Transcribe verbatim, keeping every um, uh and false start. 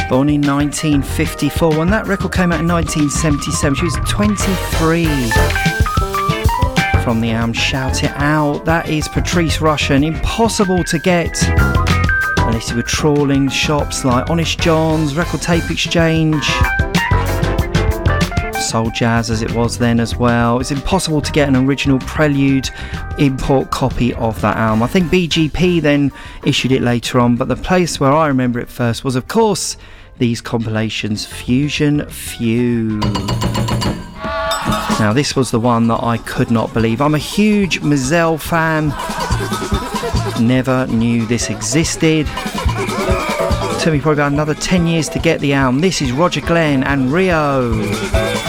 born in nineteen fifty-four. When that record came out in nineteen seventy-seven, she was twenty-three. From the album Shout It Out, that is Patrice Rushen, impossible to get. And this is with trawling shops like Honest John's, Record Tape Exchange, Soul Jazz as it was then as well. It's impossible to get an original Prelude import copy of that album. I think B G P then issued it later on, but the place where I remember it first was, of course, these compilations, Fusion Few. Now this was the one that I could not believe. I'm a huge Mizelle fan. Never knew this existed. It took me probably about another ten years to get the album. This is Roger Glenn and Rio.